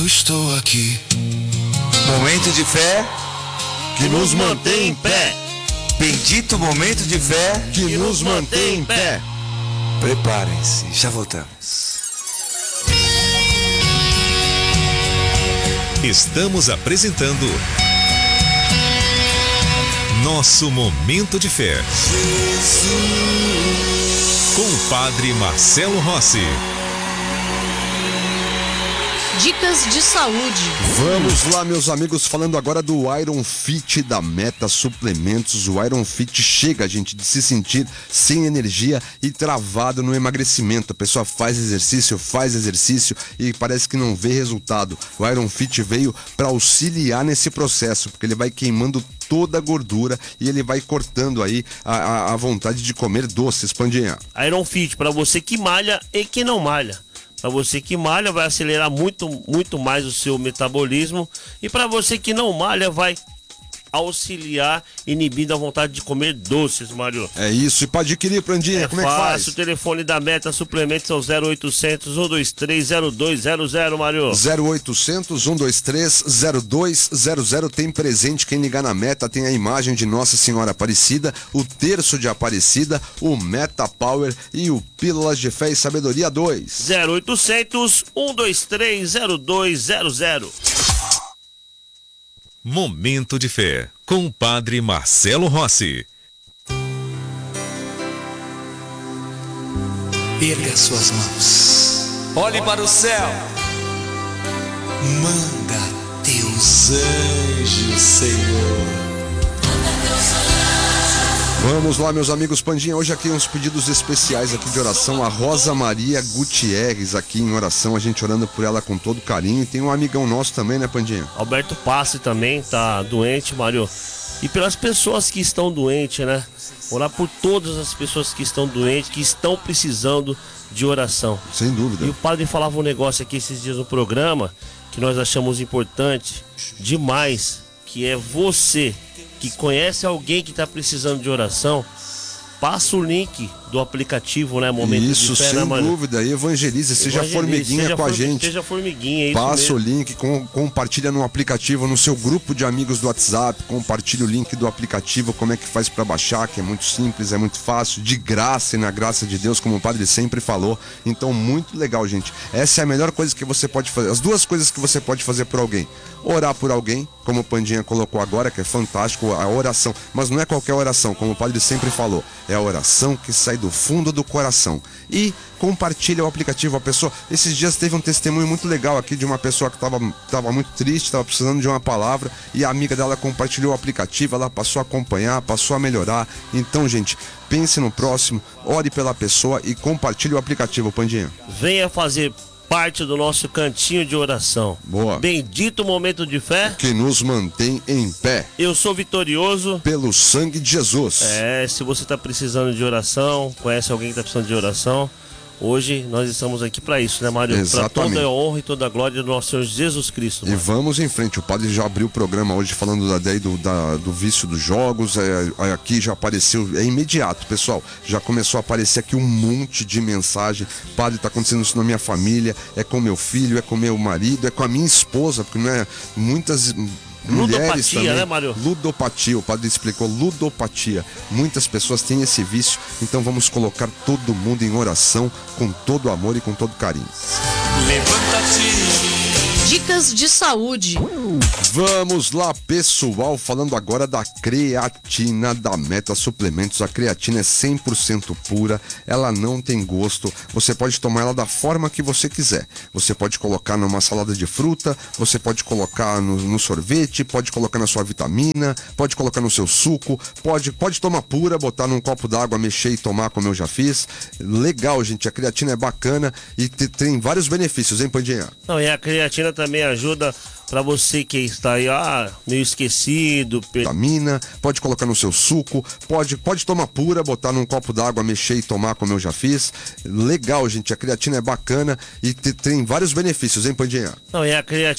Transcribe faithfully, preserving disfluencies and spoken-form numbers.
eu estou aqui. Momento de fé que nos mantém em pé. Bendito momento de fé que nos mantém em pé. Preparem-se, já voltamos. Estamos apresentando Nosso Momento de Fé com o Padre Marcelo Rossi. Dicas de saúde. Vamos lá, meus amigos, falando agora do Iron Fit da Meta Suplementos. O Iron Fit chega, gente, de se sentir sem energia e travado no emagrecimento. A pessoa faz exercício, faz exercício e parece que não vê resultado. O Iron Fit veio para auxiliar nesse processo, porque ele vai queimando toda a gordura e ele vai cortando aí a, a, a vontade de comer doces, Pandinha. Iron Fit, para você que malha e que não malha. Para você que malha, vai acelerar muito, muito mais o seu metabolismo. E para você que não malha, vai auxiliar, inibindo a vontade de comer doces, Mário. É isso. E para adquirir, Prandinha, é como é que faz? O telefone da Meta Suplementos é o zero oitocentos, um dois três, zero dois zero zero, Mário. zero oitocentos, um dois três, zero dois zero zero. Tem presente, quem ligar na Meta tem a imagem de Nossa Senhora Aparecida, o terço de Aparecida, o Meta Power e o Pílulas de Fé e Sabedoria dois. zero oitocentos, um dois três, zero dois zero zero. Momento de Fé, com o Padre Marcelo Rossi. Erga suas mãos. Olhe para o céu. Manda teus anjos, Senhor. Vamos lá, meus amigos, Pandinha, hoje aqui uns pedidos especiais aqui de oração, a Rosa Maria Gutierrez aqui em oração, a gente orando por ela com todo carinho, e tem um amigão nosso também, né, Pandinha? Alberto Passi também tá doente, Mário, e pelas pessoas que estão doentes, né, orar por todas as pessoas que estão doentes, que estão precisando de oração. Sem dúvida. E o padre falava um negócio aqui esses dias no programa, que nós achamos importante demais, que é você que conhece alguém que está precisando de oração, passa o link do aplicativo, né? Momento isso, de Fé, sem né, dúvida, evangelize, seja Evangelize, formiguinha seja com form... a gente. Seja formiguinha, é isso Passa mesmo. o link, com, compartilha no aplicativo, no seu grupo de amigos do WhatsApp, compartilha o link do aplicativo, como é que faz para baixar, que é muito simples, é muito fácil, de graça e na graça de Deus, como o padre sempre falou. Então, muito legal, gente. Essa é a melhor coisa que você pode fazer. As duas coisas que você pode fazer por alguém. Orar por alguém, como o Pandinha colocou agora, que é fantástico, a oração. Mas não é qualquer oração, como o padre sempre falou. É a oração que sai do fundo do coração. E compartilha o aplicativo. A pessoa, esses dias teve um testemunho muito legal aqui de uma pessoa que estava tava muito triste, estava precisando de uma palavra, e a amiga dela compartilhou o aplicativo, ela passou a acompanhar, passou a melhorar. Então, gente, pense no próximo, ore pela pessoa e compartilhe o aplicativo, Pandinha. Venha fazer parte do nosso cantinho de oração. Boa. Bendito momento de fé que nos mantém em pé. Eu sou vitorioso pelo sangue de Jesus. É, se você está precisando de oração, conhece alguém que está precisando de oração, hoje nós estamos aqui para isso, né, Mário? Para toda a honra e toda a glória do nosso Senhor Jesus Cristo. Mário. E vamos em frente. O padre já abriu o programa hoje falando da, do, da, do vício dos jogos. É, aqui já apareceu, é imediato, pessoal. Já começou a aparecer aqui um monte de mensagem. Padre, tá acontecendo isso na minha família, é com meu filho, é com meu marido, é com a minha esposa, porque não é muitas. Mulheres ludopatia, também, né, Mário? Ludopatia, o padre explicou, ludopatia. Muitas pessoas têm esse vício, então vamos colocar todo mundo em oração com todo amor e com todo carinho. Levanta-te. Dicas de saúde. Vamos lá, pessoal, falando agora da creatina da Meta Suplementos. A creatina é cem por cento pura, ela não tem gosto, você pode tomar ela da forma que você quiser. Você pode colocar numa salada de fruta, você pode colocar no, no sorvete, pode colocar na sua vitamina, pode colocar no seu suco, pode, pode tomar pura, botar num copo d'água, mexer e tomar como eu já fiz. Legal, gente, a creatina é bacana e te, tem vários benefícios, hein, Pandinha? Não, e a creatina também ajuda para você que está aí, ah, meio esquecido. Vitamina, pode colocar no seu suco, pode, pode tomar pura, botar num copo d'água, mexer e tomar como eu já fiz. Legal, gente, a creatina é bacana e te, tem vários benefícios, hein, Pandinha? Não, e a creatina